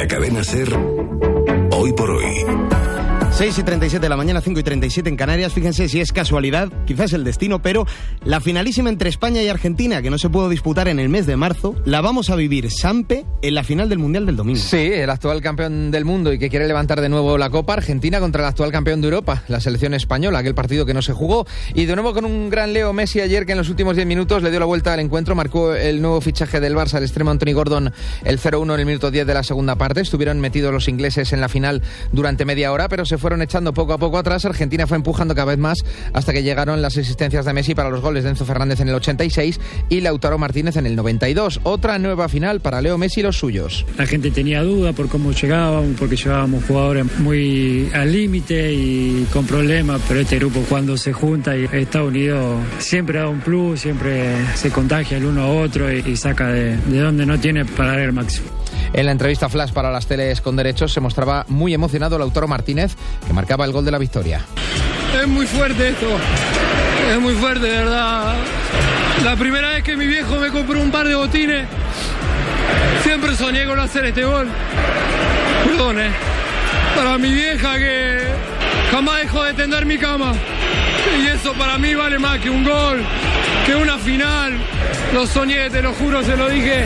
la cadena SER, Hoy por Hoy. 6:37 de la mañana, 5:37 en Canarias. Fíjense si es casualidad, quizás el destino, pero la finalísima entre España y Argentina, que no se pudo disputar en el mes de marzo, la vamos a vivir Sampe en la final del Mundial del domingo. Sí, el actual campeón del mundo y que quiere levantar de nuevo la Copa, Argentina contra el actual campeón de Europa, la selección española, aquel partido que no se jugó. Y de nuevo con un gran Leo Messi ayer, que en los últimos 10 minutos le dio la vuelta al encuentro, marcó el nuevo fichaje del Barça, el extremo Anthony Gordon, el 0-1 en el minuto 10 de la segunda parte. Estuvieron metidos los ingleses en la final durante media hora, pero se fueron echando poco a poco atrás. Argentina fue empujando cada vez más hasta que llegaron las asistencias de Messi para los goles de Enzo Fernández en el 86 y Lautaro Martínez en el 92. Otra nueva final para Leo Messi y los suyos. La gente tenía duda por cómo llegábamos, porque llevábamos jugadores muy al límite y con problemas, pero este grupo cuando se junta y está unido siempre da un plus, siempre se contagia el uno a otro y saca de donde no tiene para dar el máximo. En la entrevista flash para las teles con derechos se mostraba muy emocionado Lautaro Martínez, que marcaba el gol de la victoria. Es muy fuerte esto, es muy fuerte, de verdad. La primera vez que mi viejo me compró un par de botines, siempre soñé con hacer este gol. Perdón, para mi vieja que jamás dejó de tender mi cama. Y eso para mí vale más que un gol, que una final. Lo soñé, te lo juro, se lo dije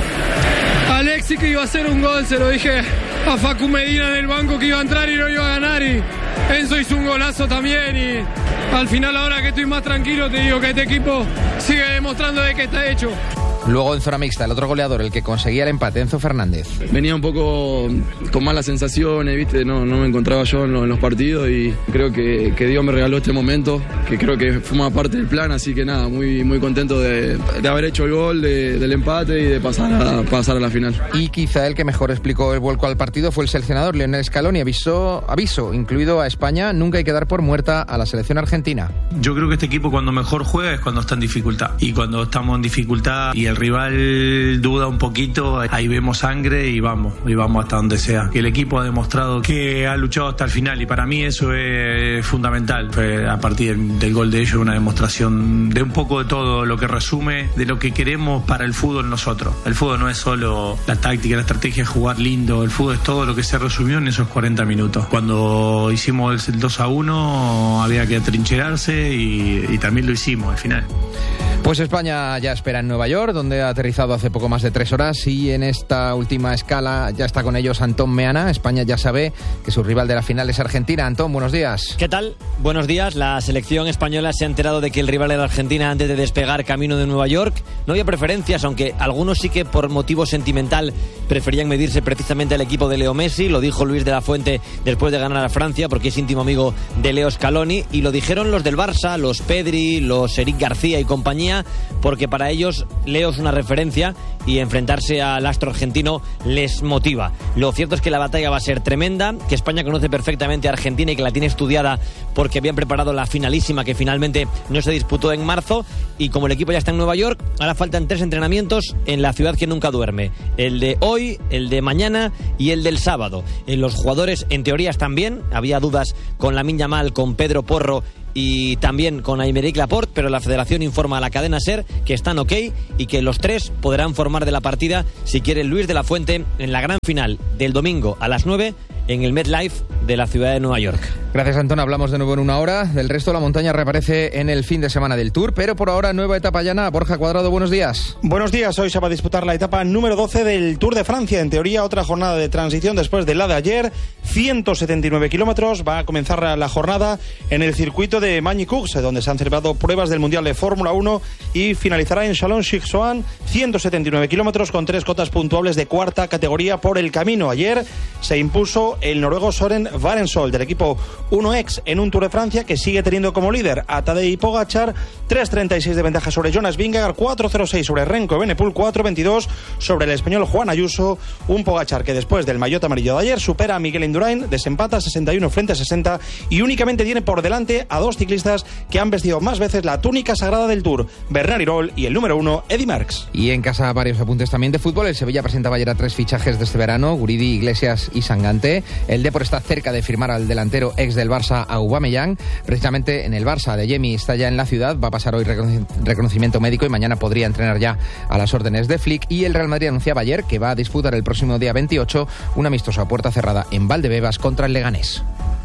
a Alexis que iba a hacer un gol, se lo dije a Facu Medina en el banco que iba a entrar y no iba a ganar, y Enzo hizo un golazo también, y al final ahora que estoy más tranquilo te digo que este equipo sigue demostrando de que está hecho. Luego en zona mixta, el otro goleador, el que conseguía el empate, Enzo Fernández. Venía un poco con malas sensaciones, ¿viste? No me encontraba yo en los partidos y creo que Dios me regaló este momento, que creo que forma parte del plan, así que nada, muy contento de haber hecho el gol, del empate y de pasar a la final. Y quizá el que mejor explicó el vuelco al partido fue el seleccionador Lionel Scaloni. Aviso, incluido a España, nunca hay que dar por muerta a la selección argentina. Yo creo que este equipo cuando mejor juega es cuando está en dificultad, y cuando estamos en dificultad y el rival duda un poquito, ahí vemos sangre y vamos hasta donde sea. Que el equipo ha demostrado que ha luchado hasta el final, y para mí eso es fundamental. A partir del gol de ellos, una demostración de un poco de todo lo que resume de lo que queremos para el fútbol nosotros. El fútbol no es solo la táctica, la estrategia, jugar lindo. El fútbol es todo lo que se resumió en esos 40 minutos. Cuando hicimos el 2-1 había que atrincherarse y también lo hicimos al final. Pues España ya espera en Nueva York, donde ha aterrizado hace poco más de 3 horas, y en esta última escala ya está con ellos Antón Meana. España ya sabe que su rival de la final es Argentina. Antón, buenos días. ¿Qué tal? Buenos días. La selección española se ha enterado de que el rival era Argentina antes de despegar camino de Nueva York. No había preferencias, aunque algunos sí que por motivo sentimental preferían medirse precisamente al equipo de Leo Messi. Lo dijo Luis de la Fuente después de ganar a Francia, porque es íntimo amigo de Leo Scaloni, y lo dijeron los del Barça, los Pedri, los Eric García y compañía, porque para ellos Leo es una referencia y enfrentarse al astro argentino les motiva. Lo cierto es que la batalla va a ser tremenda, que España conoce perfectamente a Argentina y que la tiene estudiada porque habían preparado la finalísima que finalmente no se disputó en marzo, y como el equipo ya está en Nueva York, ahora faltan 3 entrenamientos en la ciudad que nunca duerme: el de hoy, el de mañana y el del sábado. Los jugadores en teoría están bien, había dudas con Lamine Yamal, con Pedro Porro y también con Aymeric Laporte, pero la federación informa a la cadena SER que están ok y que los 3 podrán formar de la partida, si quiere Luis de la Fuente, en la gran final del domingo a las 9 en el MetLife de la ciudad de Nueva York. Gracias, Antón. Hablamos de nuevo en una hora. Del resto, la montaña reaparece en el fin de semana del Tour, pero por ahora nueva etapa llana. Borja Cuadrado, buenos días. Buenos días. Hoy se va a disputar la etapa número 12 del Tour de Francia. En teoría, otra jornada de transición después de la de ayer. 179 kilómetros. Va a comenzar la jornada en el circuito de Magny-Cours, donde se han celebrado pruebas del Mundial de Fórmula 1, y finalizará en Chalon-sur-Saône. 179 kilómetros con 3 cotas puntuables de cuarta categoría por el camino. Ayer se impuso el noruego Søren Varensol del equipo 1X en un Tour de Francia que sigue teniendo como líder a Tadej Pogačar, 3.36 de ventaja sobre Jonas Vingegaard, 4.06 sobre Renko Evenepoel, 4.22 sobre el español Juan Ayuso. Un Pogačar que después del maillot amarillo de ayer supera a Miguel Indurain, desempata 61 frente a 60 y únicamente tiene por delante a 2 ciclistas que han vestido más veces la túnica sagrada del Tour: Bernard Hinault y el número 1 Eddy Merckx. Y en casa varios apuntes también de fútbol. El Sevilla presentaba ayer a 3 fichajes de este verano: Guridi, Iglesias y Sangante. El Depor está cerca cerca de firmar al delantero ex del Barça, Aubameyang. Precisamente en el Barça, Adeyemi está ya en la ciudad, va a pasar hoy reconocimiento médico y mañana podría entrenar ya a las órdenes de Flick. Y el Real Madrid anunciaba ayer que va a disputar el próximo día 28 un amistoso a puerta cerrada en Valdebebas contra el Leganés.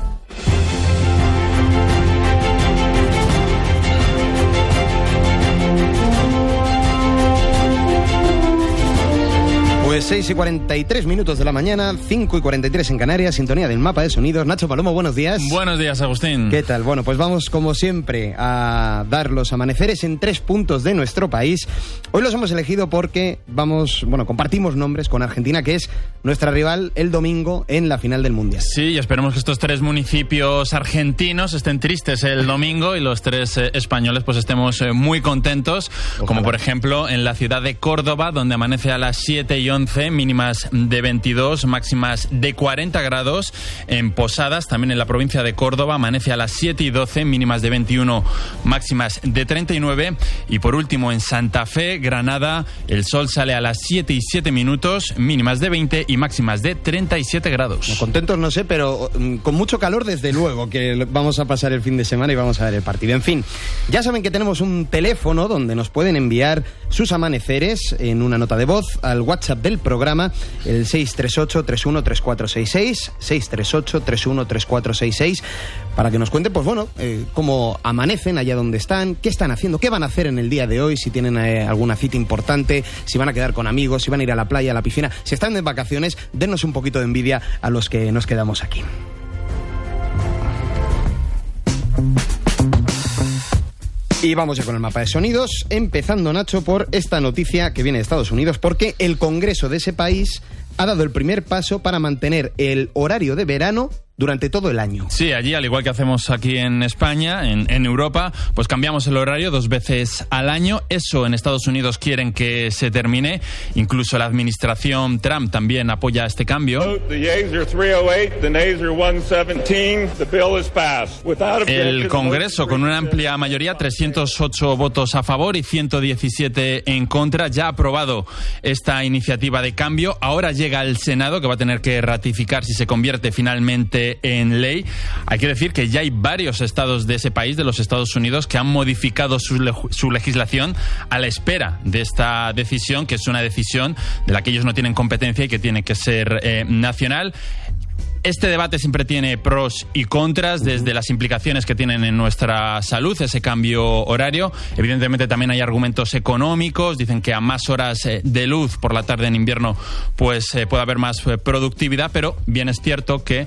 Pues 6:43 de la mañana, 5:43 en Canarias, sintonía del mapa de sonidos. Nacho Palomo, buenos días. Buenos días, Agustín. ¿Qué tal? Bueno, pues vamos como siempre a dar los amaneceres en 3 puntos de nuestro país. Hoy los hemos elegido porque compartimos nombres con Argentina, que es nuestra rival el domingo en la final del Mundial. Sí, y esperemos que estos 3 municipios argentinos estén tristes el domingo y los 3 españoles pues estemos muy contentos. Ojalá. Como por ejemplo en la ciudad de Córdoba, donde amanece a las 7:11, mínimas de 22, máximas de 40 grados. En Posadas, también en la provincia de Córdoba, amanece a las 7:12, mínimas de 21, máximas de 39. Y por último en Santa Fe, Granada, el sol sale a las 7:07, mínimas de 20 y máximas de 37 grados. No, contentos no sé, pero con mucho calor desde luego, que vamos a pasar el fin de semana y vamos a ver el partido. En fin, ya saben que tenemos un teléfono donde nos pueden enviar sus amaneceres en una nota de voz al WhatsApp del programa, el 638-313466, 638-313466, para que nos cuenten, pues bueno, cómo amanecen allá donde están, qué están haciendo, qué van a hacer en el día de hoy, si tienen alguna cita importante, si van a quedar con amigos, si van a ir a la playa, a la piscina, si están de vacaciones. Dennos un poquito de envidia a los que nos quedamos aquí. Y vamos ya con el mapa de sonidos, empezando, Nacho, por esta noticia que viene de Estados Unidos, porque el Congreso de ese país ha dado el primer paso para mantener el horario de verano durante todo el año. Sí, allí, al igual que hacemos aquí en España, en Europa, pues cambiamos el horario 2 veces al año. Eso en Estados Unidos quieren que se termine. Incluso la administración Trump también apoya este cambio. El Congreso, con una amplia mayoría, 308 votos a favor y 117 en contra, ya ha aprobado esta iniciativa de cambio. Ahora llega al Senado, que va a tener que ratificar si se convierte finalmente en ley. Hay que decir que ya hay varios estados de ese país, de los Estados Unidos, que han modificado su legislación a la espera de esta decisión, que es una decisión de la que ellos no tienen competencia y que tiene que ser nacional. Este debate siempre tiene pros y contras, desde las implicaciones que tienen en nuestra salud, ese cambio horario. Evidentemente también hay argumentos económicos. Dicen que a más horas de luz por la tarde en invierno pues puede haber más productividad, pero bien es cierto que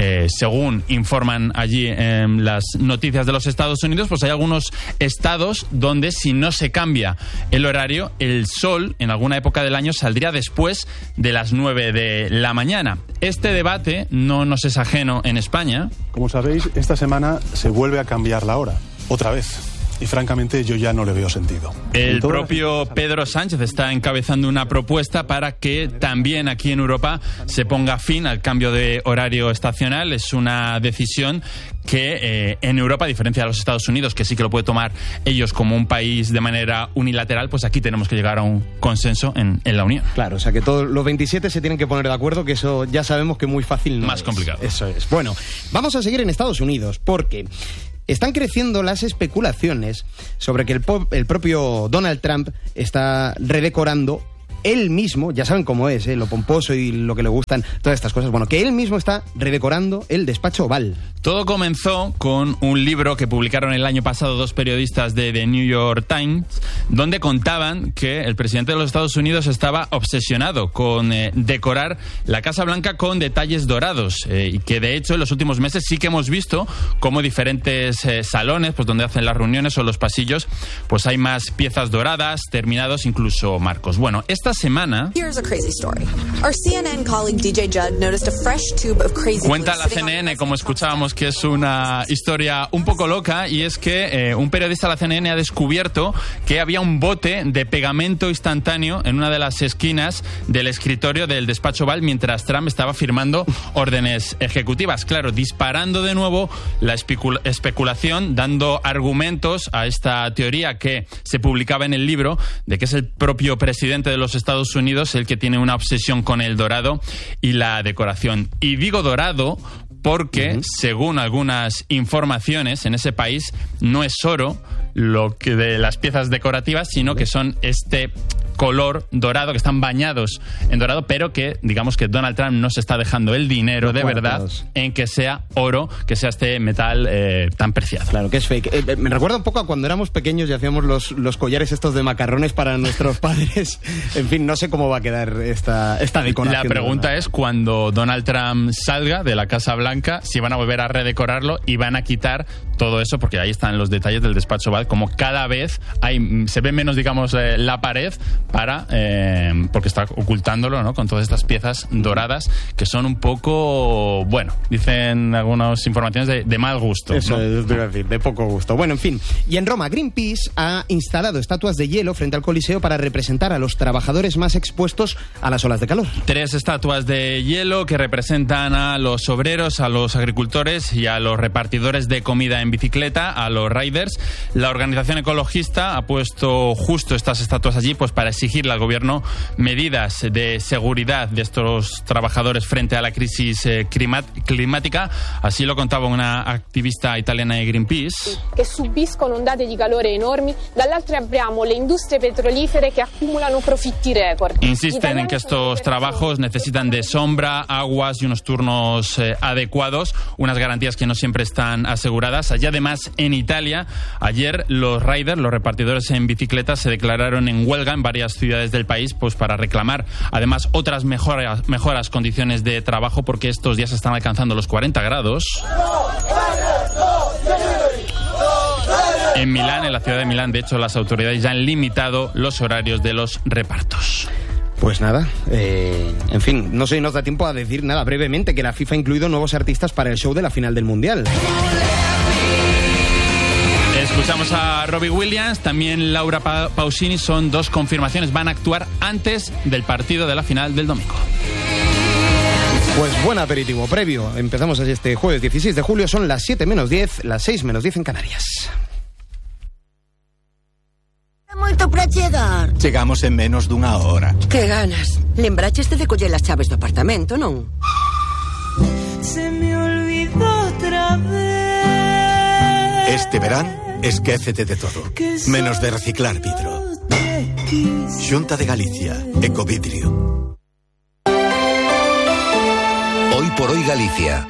según informan allí en las noticias de los Estados Unidos, pues hay algunos estados donde si no se cambia el horario, el sol en alguna época del año saldría después de las 9 de la mañana. Este debate no nos es ajeno en España. Como sabéis, esta semana se vuelve a cambiar la hora, otra vez. Y francamente yo ya no le veo sentido. El propio Pedro Sánchez está encabezando una propuesta para que también aquí en Europa se ponga fin al cambio de horario estacional. Es una decisión que en Europa, a diferencia de los Estados Unidos, que sí que lo puede tomar ellos como un país de manera unilateral, pues aquí tenemos que llegar a un consenso en la Unión. Claro, o sea que todos los 27 se tienen que poner de acuerdo, que eso ya sabemos que muy fácil no Más complicado. Eso es. Bueno, vamos a seguir en Estados Unidos, porque están creciendo las especulaciones sobre que el propio Donald Trump está redecorando él mismo, ya saben cómo es, lo pomposo y lo que le gustan, todas estas cosas. Bueno, que él mismo está redecorando el despacho Oval. Todo comenzó con un libro que publicaron el año pasado 2 periodistas de The New York Times, donde contaban que el presidente de los Estados Unidos estaba obsesionado con decorar la Casa Blanca con detalles dorados, y que de hecho en los últimos meses sí que hemos visto cómo diferentes salones, pues donde hacen las reuniones o los pasillos, pues hay más piezas doradas, terminados, incluso marcos. Bueno, esta semana cuenta la CNN, como escuchábamos, que es una historia un poco loca, y es que un periodista de la CNN ha descubierto que había un bote de pegamento instantáneo en una de las esquinas del escritorio del despacho Oval mientras Trump estaba firmando órdenes ejecutivas. Claro, disparando de nuevo la especulación, dando argumentos a esta teoría que se publicaba en el libro de que es el propio presidente de los Estados Unidos el que tiene una obsesión con el dorado y la decoración. Y digo dorado porque, según algunas informaciones, en ese país no es oro lo que de las piezas decorativas, sino que son este color dorado, que están bañados en dorado, pero que digamos que Donald Trump no se está dejando el dinero de verdad en que sea oro, que sea este metal tan preciado. Claro, que es fake. Me recuerda un poco a cuando éramos pequeños y hacíamos los collares estos de macarrones para nuestros padres. En fin, no sé cómo va a quedar esta decoración. La pregunta es, cuando Donald Trump salga de la Casa Blanca, si van a volver a redecorarlo y van a quitar todo eso, porque ahí están los detalles del despacho Oval, como cada vez se ve menos, digamos, la pared, porque está ocultándolo, ¿no?, con todas estas piezas doradas que son un poco, bueno, dicen algunas informaciones de mal gusto. Eso, ¿no? es decir, de poco gusto. Bueno, en fin. Y en Roma, Greenpeace ha instalado estatuas de hielo frente al Coliseo para representar a los trabajadores más expuestos a las olas de calor. 3 estatuas de hielo que representan a los obreros, a los agricultores y a los repartidores de comida en bicicleta, a los riders. La organización ecologista ha puesto justo estas estatuas allí pues para exigirle al gobierno medidas de seguridad de estos trabajadores frente a la crisis climática. Así lo contaba una activista italiana de Greenpeace. Che subiscono ondate di calore enormi, dall'altro abbiamo le industrie petrolifere che accumulano profitti record. Insisten en que estos trabajos necesitan de sombra, aguas y unos turnos adecuados, unas garantías que no siempre están aseguradas. Allí, además, en Italia, ayer los riders, los repartidores en bicicleta, se declararon en huelga en varias ciudades del país pues para reclamar además otras mejoras condiciones de trabajo, porque estos días están alcanzando los 40 grados. En Milán, en la ciudad de Milán, de hecho, las autoridades ya han limitado los horarios de los repartos. Pues nada, en fin, no sé si nos da tiempo a decir nada brevemente, que la FIFA ha incluido nuevos artistas para el show de la final del Mundial. Escuchamos a Robbie Williams, también Laura Pausini, son 2 confirmaciones, van a actuar antes del partido de la final del domingo. Pues buen aperitivo previo, empezamos así este jueves 16 de julio, son las 7 menos 10, las 6 menos 10 en Canarias. Moito para chegar. Chegamos en menos dunha hora. Que ganas. Lembraches de coller as chaves do apartamento, non? Se me olvidó otra vez. Este verán, esquécete de todo, menos de reciclar vidro. Xunta de Galicia, Ecovidrio. Hoy por hoy Galicia.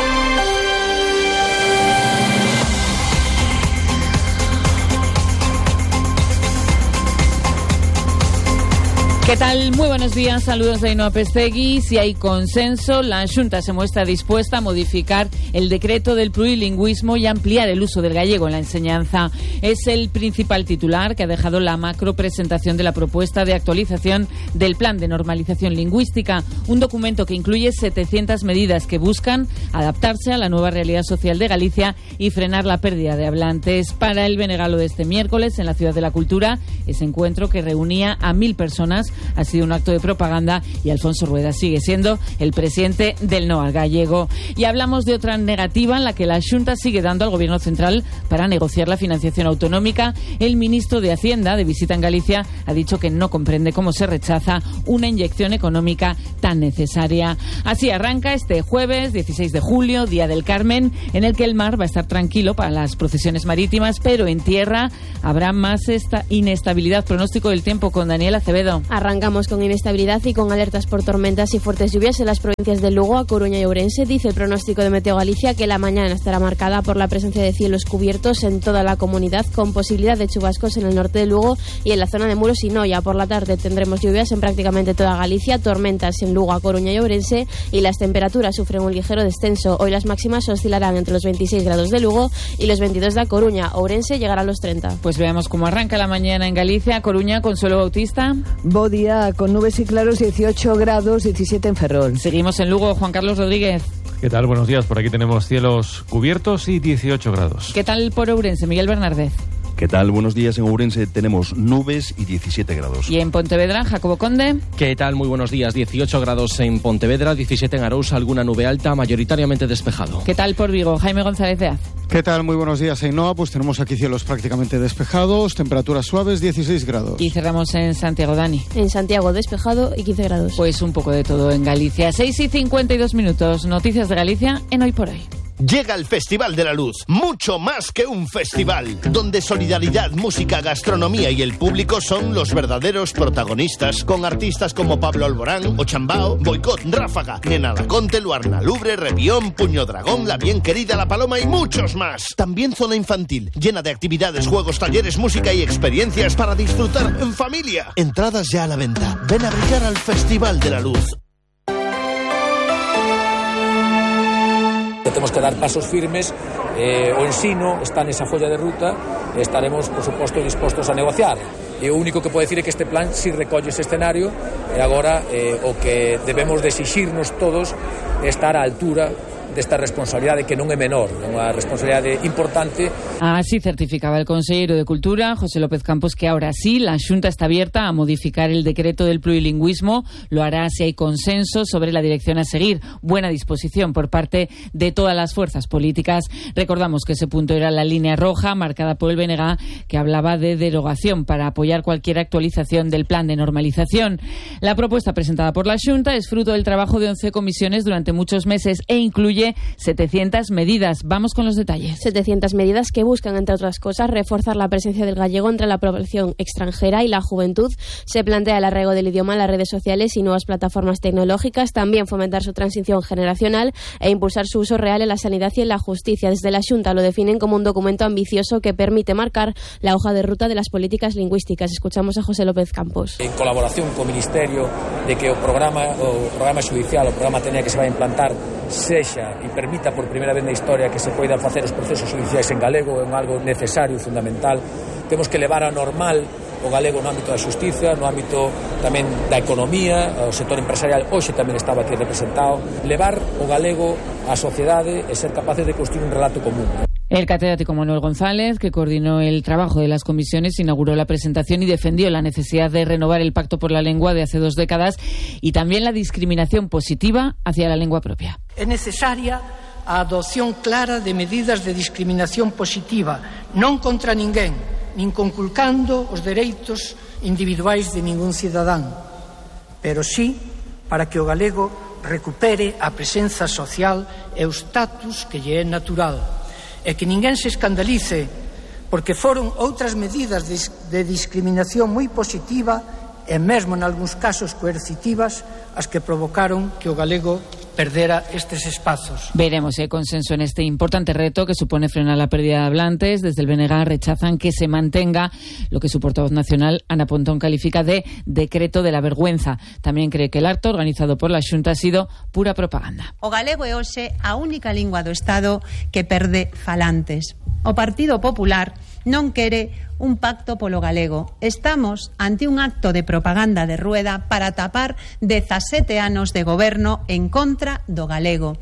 ¿Qué tal? Muy buenos días, saludos de Ainhoa Pestegui. Si hay consenso, la Xunta se muestra dispuesta a modificar el decreto del plurilingüismo y ampliar el uso del gallego en la enseñanza. Es el principal titular que ha dejado la macro presentación de la propuesta de actualización del Plan de Normalización Lingüística, un documento que incluye 700 medidas que buscan adaptarse a la nueva realidad social de Galicia y frenar la pérdida de hablantes. Para el Benegalo de este miércoles, en la Ciudad de la Cultura, ese encuentro que reunía a 1000 personas ha sido un acto de propaganda y Alfonso Rueda sigue siendo el presidente del No al Gallego. Y hablamos de otra negativa en la que la Xunta sigue dando al Gobierno central para negociar la financiación autonómica. El ministro de Hacienda, de visita en Galicia, ha dicho que no comprende cómo se rechaza una inyección económica tan necesaria. Así arranca este jueves 16 de julio, Día del Carmen, en el que el mar va a estar tranquilo para las procesiones marítimas, pero en tierra habrá más inestabilidad. Pronóstico del tiempo con Daniel Acevedo. Arrancamos con inestabilidad y con alertas por tormentas y fuertes lluvias en las provincias de Lugo, A Coruña y Ourense. Dice el pronóstico de Meteo Galicia que la mañana estará marcada por la presencia de cielos cubiertos en toda la comunidad, con posibilidad de chubascos en el norte de Lugo y en la zona de Muros y Noia. Por la tarde tendremos lluvias en prácticamente toda Galicia, tormentas en Lugo, A Coruña y Ourense, y las temperaturas sufren un ligero descenso. Hoy las máximas oscilarán entre los 26 grados de Lugo y los 22 de A Coruña. Ourense llegará a los 30. Pues veamos cómo arranca la mañana en Galicia. A Coruña, Consuelo Bautista. Buen día, con nubes y claros, 18 grados, 17 en Ferrol. Seguimos en Lugo, Juan Carlos Rodríguez. ¿Qué tal? Buenos días. Por aquí tenemos cielos cubiertos y 18 grados. ¿Qué tal por Ourense, Miguel Bernardez? ¿Qué tal? Buenos días. En Ourense tenemos nubes y 17 grados. Y en Pontevedra, Jacobo Conde. ¿Qué tal? Muy buenos días. 18 grados en Pontevedra, 17 en Arousa, alguna nube alta, mayoritariamente despejado. ¿Qué tal por Vigo? Jaime González de Az. ¿Qué tal? Muy buenos días. En Noa, pues tenemos aquí cielos prácticamente despejados, temperaturas suaves, 16 grados. Y cerramos en Santiago, Dani. En Santiago, despejado y 15 grados. Pues un poco de todo en Galicia. 6:52. Noticias de Galicia en Hoy por Hoy. Llega el Festival de la Luz, mucho más que un festival, donde solidaridad, música, gastronomía y el público son los verdaderos protagonistas, con artistas como Pablo Alborán, Ochambao, Boicot, Ráfaga, Nena Laconte, Luarna Lubre, Revión, Puño Dragón, La Bien Querida, La Paloma y muchos más. También zona infantil, llena de actividades, juegos, talleres, música y experiencias para disfrutar en familia. Entradas ya a la venta. Ven a brillar al Festival de la Luz. Temos que dar pasos firmes, o ensino está nesa folla de ruta, estaremos, por suposto, dispostos a negociar. E o único que pode decir é que este plan si recolle ese escenario e agora o que debemos de exixirnos todos é estar á altura desta responsabilidade que non é menor, é unha responsabilidade importante. Así certificaba el consejero de Cultura, José López Campos, que ahora sí la Xunta está abierta a modificar el decreto del plurilingüismo. Lo hará si hay consenso sobre la dirección a seguir. Buena disposición por parte de todas las fuerzas políticas. Recordamos que ese punto era la línea roja marcada por el BNG, que hablaba de derogación para apoyar cualquier actualización del plan de normalización. La propuesta presentada por la Xunta es fruto del trabajo de 11 comisiones durante muchos meses e incluye 700 medidas. Vamos con los detalles. 700 medidas que buscan, entre otras cosas, reforzar la presencia del gallego entre la población extranjera y la juventud. Se plantea el arraigo del idioma en las redes sociales y nuevas plataformas tecnológicas, también fomentar su transición generacional e impulsar su uso real en la sanidad y en la justicia. Desde la Xunta lo definen como un documento ambicioso que permite marcar la hoja de ruta de las políticas lingüísticas. Escuchamos a José López Campos. En colaboración co Ministerio de que o programa xudicial, o programa tenía que se vai a implantar sexa e permita por primeira vez na historia que se poidan facer os procesos judiciais en galego, é algo necesario e fundamental. Temos que levar a normal o galego no ámbito da xustiza, no ámbito tamén da economía, o sector empresarial hoxe tamén estaba aquí representado, levar o galego á sociedade e ser capaces de construir un relato común. El catedrático Manuel González, que coordinó el trabajo de las comisiones, inauguró la presentación y defendió la necesidad de renovar el Pacto por la Lengua de hace 2 décadas y también la discriminación positiva hacia la lengua propia. É necesaria a adopción clara de medidas de discriminación positiva, non contra ninguén, nin conculcando os dereitos individuais de ningún cidadán, pero sí para que o galego recupere a presenza social e o status que lle é natural. E que ninguén se escandalice porque foron outras medidas de discriminación moi positiva e mesmo en algúns casos coercitivas as que provocaron que o galego perdera estes espazos. Veremos si hay consenso en este importante reto que supone frenar la pérdida de hablantes. Desde el BNG rechazan que se mantenga lo que su portavoz nacional, Ana Pontón, califica de decreto de la vergüenza. También cree que el acto organizado por la Xunta ha sido pura propaganda. O galego é hoxe a única lingua do Estado que perde falantes. O Partido Popular non quere un pacto polo galego. Estamos ante un acto de propaganda de rueda para tapar 17 anos de goberno en contra do galego.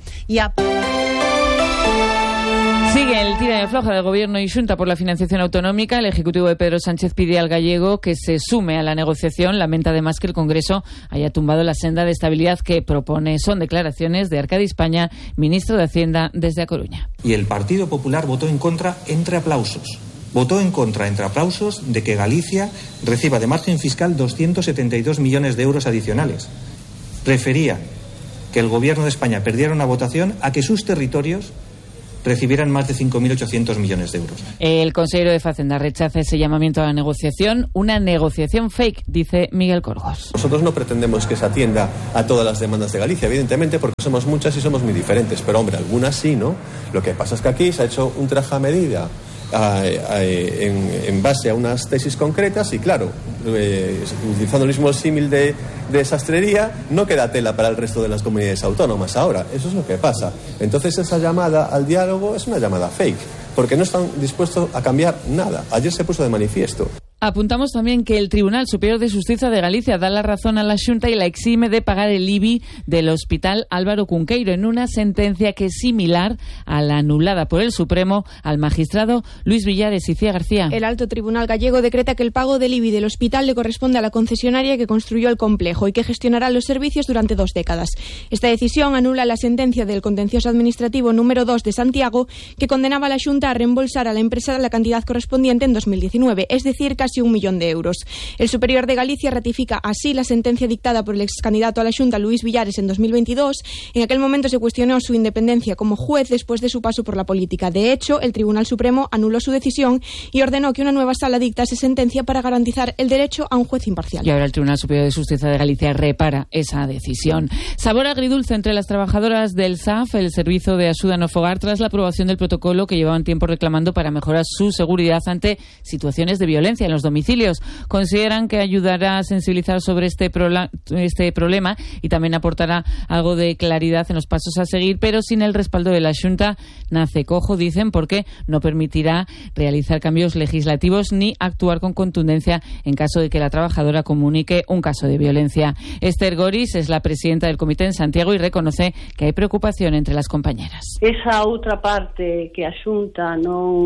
Sigue el tira y afloja del Gobierno y Xunta por la financiación autonómica. El Ejecutivo de Pedro Sánchez pide al gallego que se sume a la negociación. Lamenta además que el Congreso haya tumbado la senda de estabilidad que propone. Son declaraciones de Arcadi España, ministro de Hacienda desde A Coruña. Y el Partido Popular votó en contra entre aplausos. Votó en contra, entre aplausos, de que Galicia reciba de margen fiscal 272 millones de euros adicionales. Prefería que el Gobierno de España perdiera una votación a que sus territorios recibieran más de 5.800 millones de euros. El consejero de Facenda rechaza ese llamamiento a la negociación, una negociación fake, dice Miguel Corgos. Nosotros no pretendemos que se atienda a todas las demandas de Galicia, evidentemente, porque somos muchas y somos muy diferentes, pero hombre, algunas sí, ¿no? Lo que pasa es que aquí se ha hecho un traje a medida en base a unas tesis concretas y claro, utilizando el mismo símil de sastrería, no queda tela para el resto de las comunidades autónomas ahora. Eso es lo que pasa. Entonces esa llamada al diálogo es una llamada fake, porque no están dispuestos a cambiar nada. Ayer se puso de manifiesto. Apuntamos también que el Tribunal Superior de Justicia de Galicia da la razón a la Xunta y la exime de pagar el IBI del Hospital Álvaro Cunqueiro en una sentencia que es similar a la anulada por el Supremo al magistrado Luis Villares y Cía García. El Alto Tribunal gallego decreta que el pago del IBI del hospital le corresponde a la concesionaria que construyó el complejo y que gestionará los servicios durante 2 décadas. Esta decisión anula la sentencia del Contencioso Administrativo número 2 de Santiago que condenaba a la Xunta a reembolsar a la empresa la cantidad correspondiente en 2019, es decir, casi 1 millón de euros. El Superior de Galicia ratifica así la sentencia dictada por el ex candidato a la Xunta Luis Villares en 2022. En aquel momento se cuestionó su independencia como juez después de su paso por la política. De hecho, el Tribunal Supremo anuló su decisión y ordenó que una nueva sala dictase sentencia para garantizar el derecho a un juez imparcial. Y ahora el Tribunal Superior de Justicia de Galicia repara esa decisión. Sabor agridulce entre las trabajadoras del SAF, el Servicio de Axuda no Fogar, tras la aprobación del protocolo que llevaban tiempo reclamando para mejorar su seguridad ante situaciones de violencia en los domicilios. Consideran que ayudará a sensibilizar sobre este problema y también aportará algo de claridad en los pasos a seguir, pero sin el respaldo de la Xunta nace cojo, dicen, porque no permitirá realizar cambios legislativos ni actuar con contundencia en caso de que la trabajadora comunique un caso de violencia. Esther Goris es la presidenta del comité en Santiago y reconoce que hay preocupación entre las compañeras. Esa outra parte que a Xunta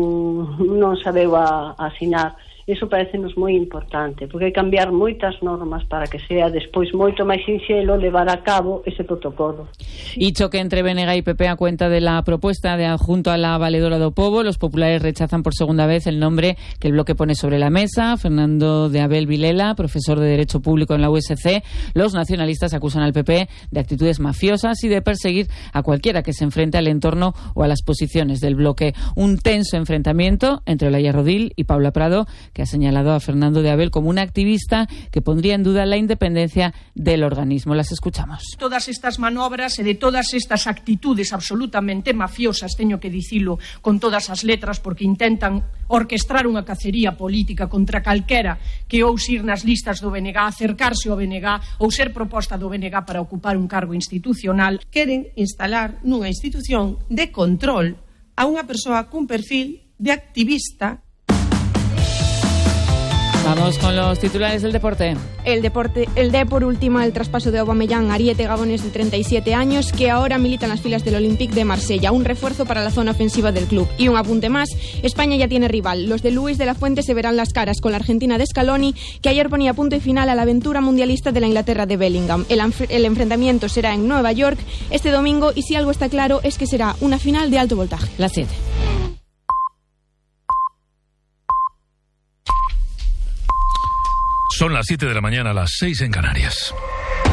non sabeu asinar, iso parecenos moi importante, porque hai cambiar moitas normas para que sea despois moito máis sinxelo levar a cabo ese protocolo. Y choque entre BNG y PP a cuenta de la propuesta de adjunto a la valedora do Pobo. Los populares rechazan por segunda vez el nombre que el bloque pone sobre la mesa. Fernando de Abel Vilela, profesor de Derecho Público en la USC. Los nacionalistas acusan al PP de actitudes mafiosas y de perseguir a cualquiera que se enfrente al entorno o a las posiciones del bloque. Un tenso enfrentamiento entre Olaya Rodil y Paula Prado, que ha señalado a Fernando de Abel como un activista que pondría en duda la independencia del organismo. Las escuchamos. Todas estas manobras e de todas estas actitudes absolutamente mafiosas, teño que dicilo con todas as letras, porque intentan orquestrar unha cacería política contra calquera que ouse ir nas listas do BNG, acercarse ao BNG ou ser proposta do BNG para ocupar un cargo institucional. Queren instalar nunha institución de control a unha persoa cun perfil de activista. Vamos con los titulares del deporte. El Depor ultima el traspaso de Aubameyang, ariete gabonés de 37 años, que ahora milita en las filas del Olympique de Marsella, un refuerzo para la zona ofensiva del club. Y un apunte más, España ya tiene rival. Los de Luis de la Fuente se verán las caras con la Argentina de Scaloni, que ayer ponía punto y final a la aventura mundialista de la Inglaterra de Bellingham. El enfrentamiento será en Nueva York este domingo y si algo está claro es que será una final de alto voltaje. Las 7. Son las 7 de la mañana, las 6 en Canarias.